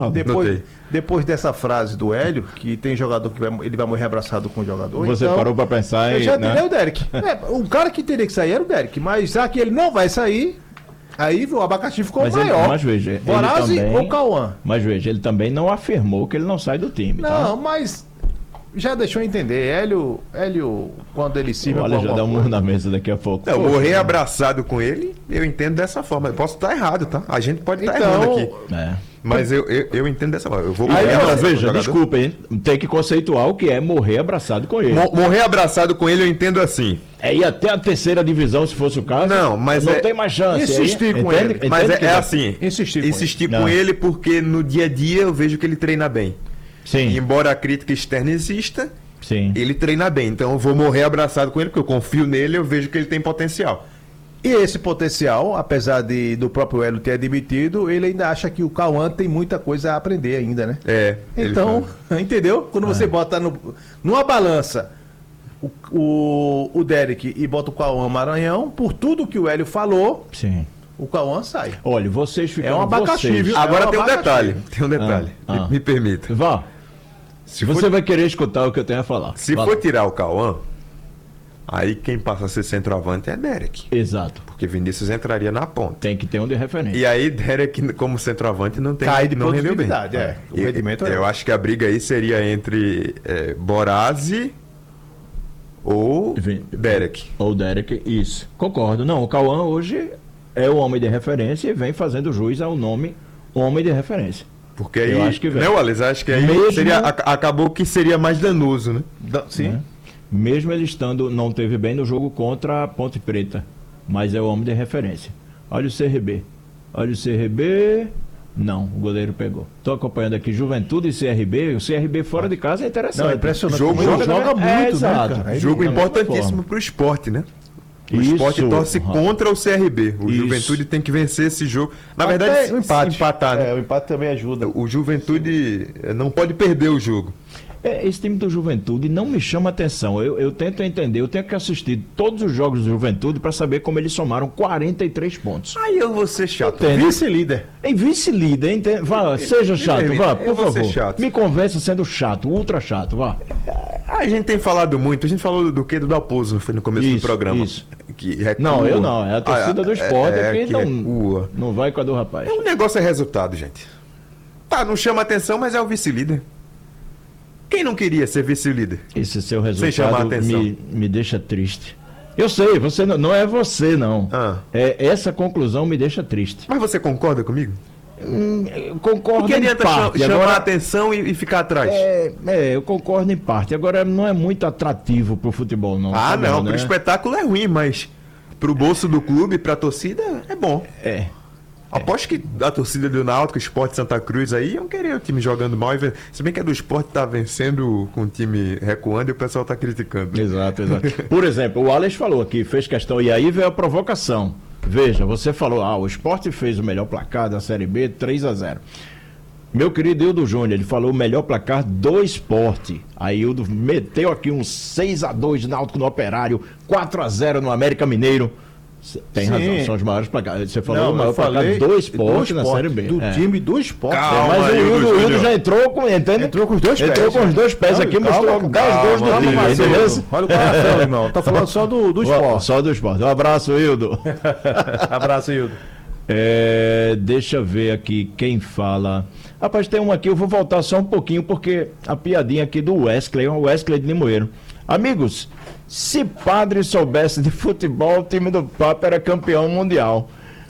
Depois dessa frase do Hélio, que tem jogador que ele vai morrer abraçado com o jogador. Você então, parou pra pensar em... Eu já tirei o Derek. O cara que teria que sair era o Derek, mas já que ele não vai sair, aí o abacaxi ficou maior. Mas veja, Borazzi ou Cauã? Mas veja, ele também não afirmou que ele não sai do time. Não, tá? mas já deixou entender. Hélio quando ele se... Olha, já dá um murro na mesa daqui a pouco. Não, morrer abraçado com ele, eu entendo dessa forma. Eu posso estar errado, tá? A gente pode estar errando aqui. Mas eu entendo dessa forma. Eu vou veja, desculpa, hein? Tem que conceituar o que é morrer abraçado com ele. Morrer abraçado com ele eu entendo assim. É ir até a terceira divisão, se fosse o caso. Não, mas não tem mais chance. Insistir com ele. Mas é assim. Insistir com ele porque no dia a dia eu vejo que ele treina bem. Sim. E embora a crítica externa exista, sim, ele treina bem. Então eu vou morrer abraçado com ele porque eu confio nele, eu vejo que ele tem potencial. E esse potencial, apesar do próprio Hélio ter admitido, ele ainda acha que o Cauã tem muita coisa a aprender ainda, né? Então, entendeu? Quando você bota numa balança o Derek e bota o Cauã Maranhão, por tudo que o Hélio falou, sim, o Cauã sai. Olha, vocês ficam... É um abacaxi, viu? Agora tem um detalhe. Me permita. Vá. Você vai querer escutar o que eu tenho a falar. Se for tirar o Cauã, aí quem passa a ser centroavante é Derek. Exato. Porque Vinícius entraria na ponta. Tem que ter um de referência. E aí Derek, como centroavante, não tem... Cai de não rendeu bem. O rendimento eu acho que a briga aí seria entre Borazzi ou Derek. Ou Derek, isso. Concordo. Não, o Cauã hoje é o homem de referência e vem fazendo jus ao nome homem de referência. Porque aí... Eu acho que vem. Não, Alex, acho que aí acabou que seria mais danoso, né? Sim. Mesmo ele não teve bem no jogo contra a Ponte Preta, mas é o homem de referência. Olha o CRB. Não, o goleiro pegou. Estou acompanhando aqui Juventude e CRB. O CRB fora de casa é interessante. Não, é impressionante. Joga muito, exato. Né, cara? Jogo importantíssimo para o esporte, né? O esporte torce contra o CRB. O Juventude tem que vencer esse jogo. Na verdade, o empate. Empatar, né? O empate também ajuda. O Juventude não pode perder o jogo. Esse time do Juventude não me chama atenção. Eu tento entender, eu tenho que assistir todos os jogos do Juventude para saber como eles somaram 43 pontos. Aí eu vou ser chato. Vice-líder. Em vice-líder, entende? Vá, seja chato, vá, por favor. Me conversa sendo chato, ultra chato, vá. A gente tem falado muito, a gente falou do que? Do Dalpozo, foi no começo do programa. Isso. Que recua. Não, eu não, é a torcida do esporte, que recua. Não vai com a do rapaz. O negócio é resultado, gente. Tá, não chama atenção, mas é o vice-líder. Quem não queria ser vice-líder? Esse seu resultado sem chamar a atenção. Me deixa triste. Eu sei, você não é você, não. Essa conclusão me deixa triste. Mas você concorda comigo? Eu concordo que adianta em parte. chamar a atenção e ficar atrás? Eu concordo em parte. Agora, não é muito atrativo pro futebol, não. Não, pro espetáculo é ruim, mas pro bolso do clube, pra torcida, é bom. Aposto que a torcida do Náutico, Sport Santa Cruz aí, iam querer o time jogando mal. Se bem que a do Sport tá vencendo com o time recuando e o pessoal tá criticando. Exato. Por exemplo, o Alex falou aqui, fez questão, e aí veio a provocação. Veja, você falou, o Sport fez o melhor placar da Série B, 3-0. Meu querido Hildo Júnior, ele falou o melhor placar do Sport. Aí Hildo meteu aqui um 6-2 Náutico no Operário, 4-0 no América Mineiro. Tem razão, são os maiores placares. Você falou o maior placar do Esporte na Série B. Do time do Esporte. Mas o Hildo já entrou com os dois pés. Entrou com os dois pés aqui, mostrou 10 gols do time. Olha o coração, irmão. Tá falando só do Esporte. Só do Esporte. Um abraço, Hildo. Abraço, Hildo. Deixa eu ver aqui quem fala. Rapaz, tem um aqui, eu vou voltar só um pouquinho, porque a piadinha aqui do Wesley, o Wesley de Limoeiro. Amigos, se Padre soubesse de futebol, o time do Papa era campeão mundial.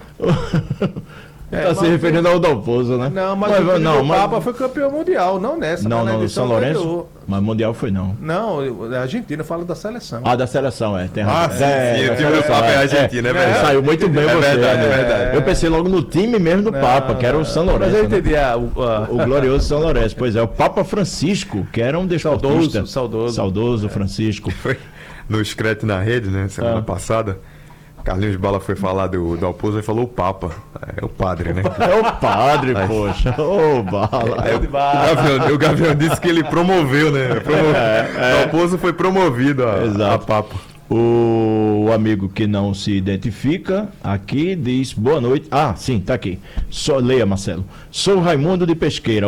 Está se referindo ao Dalpozo, né? Não, mas o time do Papa foi campeão mundial, não nessa. Não, no São Lourenço? Mas mundial foi não. Não, a Argentina fala da seleção. Da seleção, tem razão. Sim, o time do Papa é a Argentina, é verdade. Saiu muito bem você. Verdade. Eu pensei logo no time mesmo do Papa, que era o São Lourenço. Mas eu entendi o glorioso São Lourenço. Pois é, o Papa Francisco, que era um desportista. Saudoso Francisco. Foi no Escrete na Rede, né, semana passada. Carlinhos Bala foi falar do Dalpozo e falou o Papa. É o padre, né? É o padre, poxa. Ô, Bala. O Gavião disse que ele promoveu, né? Dalpozo foi promovido a Papa. O amigo que não se identifica aqui diz boa noite. Sim, tá aqui. Leia, Marcelo. Sou Raimundo de Pesqueira.